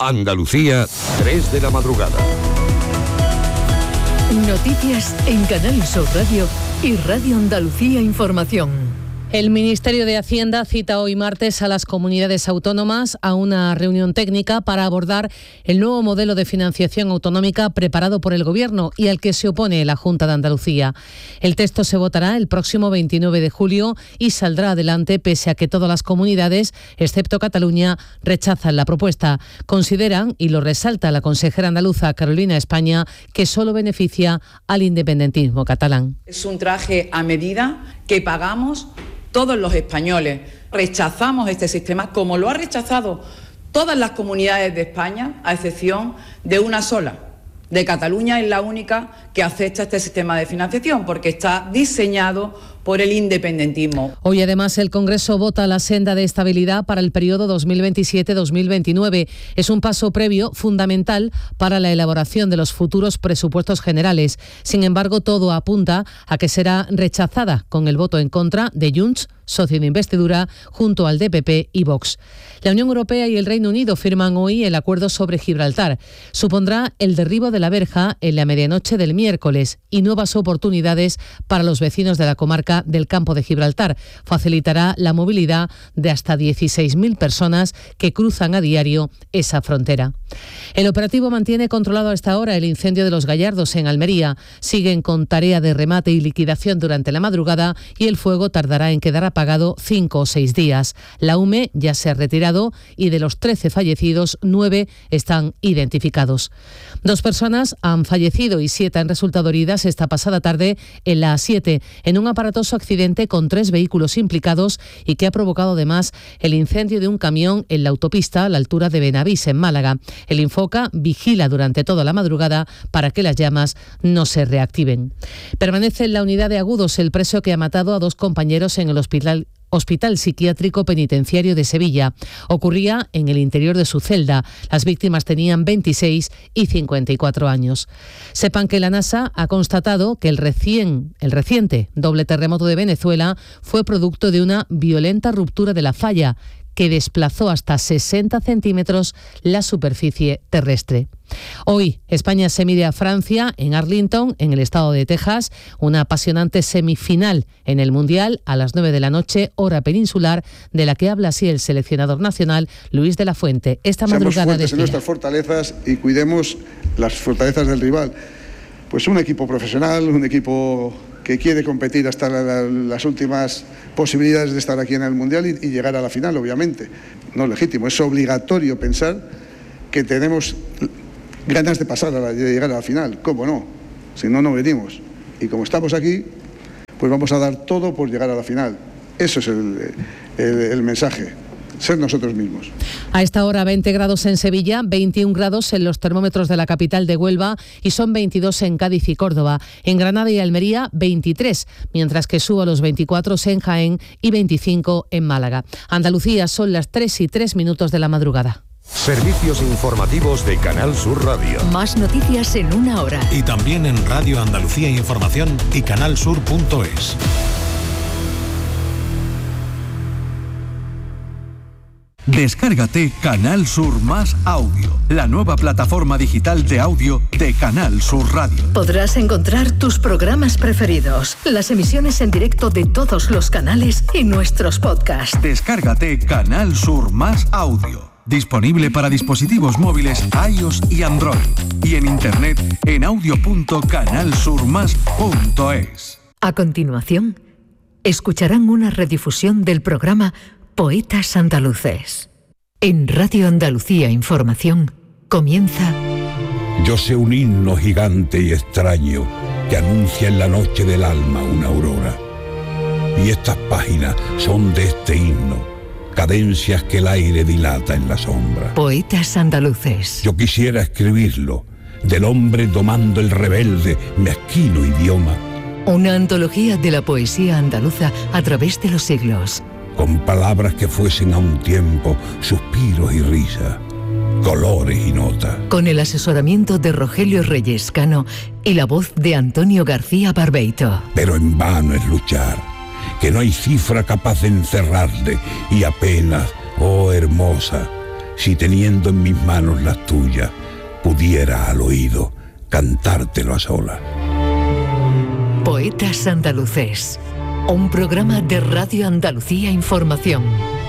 Andalucía, 3 de la madrugada. Noticias en Canal Sur Radio y Radio Andalucía Información. El Ministerio de Hacienda cita hoy martes a las comunidades autónomas a una reunión técnica para abordar el nuevo modelo de financiación autonómica preparado por el Gobierno y al que se opone la Junta de Andalucía. El texto se votará el próximo 29 de julio y saldrá adelante pese a que todas las comunidades, excepto Cataluña, rechazan la propuesta. Consideran, y lo resalta la consejera andaluza Carolina España, que solo beneficia al independentismo catalán. Es un traje a medida que pagamos todos los españoles. Rechazamos este sistema como lo ha rechazado todas las comunidades de España, a excepción de una sola. De Cataluña es la única que acepta este sistema de financiación porque está diseñado por el independentismo. Hoy además el Congreso vota la senda de estabilidad para el periodo 2027-2029. Es un paso previo fundamental para la elaboración de los futuros presupuestos generales. Sin embargo, todo apunta a que será rechazada con el voto en contra de Junts, socio de investidura, junto al DPP y Vox. La Unión Europea y el Reino Unido firman hoy el acuerdo sobre Gibraltar. Supondrá el derribo de la verja en la medianoche del miércoles y nuevas oportunidades para los vecinos de la comarca del Campo de Gibraltar. Facilitará la movilidad de hasta 16.000 personas que cruzan a diario esa frontera. El operativo mantiene controlado hasta ahora el incendio de Los Gallardos en Almería. Siguen con tarea de remate y liquidación durante la madrugada y el fuego tardará en quedar apagado 5 o 6 días. La UME ya se ha retirado y de los 13 fallecidos, 9 están identificados. 2 personas han fallecido y 7 han resultado heridas esta pasada tarde en la A7 en un aparatoso accidente con 3 vehículos implicados y que ha provocado además el incendio de un camión en la autopista a la altura de Benavís, en Málaga. El Infoca vigila durante toda la madrugada para que las llamas no se reactiven. Permanece en la unidad de agudos el preso que ha matado a 2 compañeros en el Hospital Psiquiátrico Penitenciario de Sevilla. Ocurría en el interior de su celda. Las víctimas tenían 26 y 54 años. Sepan que la NASA ha constatado que el reciente doble terremoto de Venezuela fue producto de una violenta ruptura de la falla que desplazó hasta 60 centímetros la superficie terrestre. Hoy, España se mide a Francia en Arlington, en el estado de Texas, una apasionante semifinal en el Mundial a las 9 de la noche, hora peninsular, de la que habla así el seleccionador nacional, Luis de la Fuente. Esta madrugada fuertes en nuestras fortalezas y cuidemos las fortalezas del rival. Pues un equipo profesional, un equipo que quiere competir hasta las últimas posibilidades de estar aquí en el Mundial y llegar a la final, obviamente. No es legítimo, es obligatorio pensar que tenemos ganas de de llegar a la final. ¿Cómo no? Si no, no venimos. Y como estamos aquí, pues vamos a dar todo por llegar a la final. Eso es el mensaje. Ser nosotros mismos. A esta hora 20 grados en Sevilla, 21 grados en los termómetros de la capital de Huelva y son 22 en Cádiz y Córdoba. En Granada y Almería 23, mientras que subo a los 24 en Jaén y 25 en Málaga. Andalucía, son las 3:03 de la madrugada. Servicios informativos de Canal Sur Radio. Más noticias en una hora. Y también en Radio Andalucía Información y canalsur.es. Descárgate Canal Sur Más Audio, la nueva plataforma digital de audio de Canal Sur Radio. Podrás encontrar tus programas preferidos, las emisiones en directo de todos los canales y nuestros podcasts. Descárgate Canal Sur Más Audio. Disponible para dispositivos móviles iOS y Android. Y en internet en audio.canalsurmas.es. A continuación, escucharán una redifusión del programa Poetas Andaluces. En Radio Andalucía Información comienza... Yo sé un himno gigante y extraño que anuncia en la noche del alma una aurora. Y estas páginas son de este himno, cadencias que el aire dilata en la sombra. Poetas Andaluces. Yo quisiera escribirlo, del hombre domando el rebelde, mezquino idioma. Una antología de la poesía andaluza a través de los siglos. Con palabras que fuesen a un tiempo suspiros y risa, colores y notas. Con el asesoramiento de Rogelio Reyes Cano y la voz de Antonio García Barbeito. Pero en vano es luchar, que no hay cifra capaz de encerrarle y apenas, oh hermosa, si teniendo en mis manos las tuyas, pudiera al oído cantártelo a solas. Poetas Andaluces, un programa de Radio Andalucía Información.